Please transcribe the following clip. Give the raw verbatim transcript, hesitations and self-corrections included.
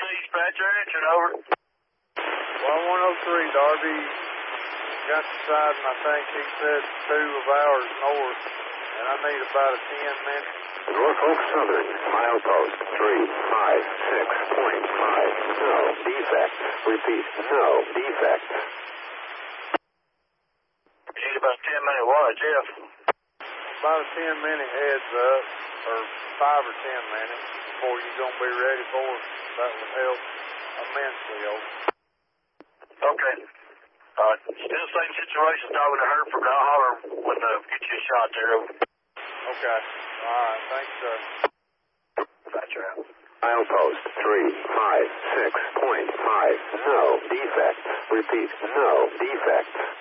dispatcher, answered, over. one one oh three, Darby got the side, and I think he said two of ours north, and I need about a ten minute. Norfolk Southern, milepost three five six point five. No defect. Repeat, no defect. You need about a ten minute what, Jeff? About a ten minute heads up, or five or ten minutes before you're going to be ready for it. That would help immensely, over. Okay. Uh, still same situation, talking to her for I'll holler when uh, get you a shot there, over. Okay. All right. Thanks, sir. Dispatcher out. Milepost three five six point five. No defect. Repeat, no defect.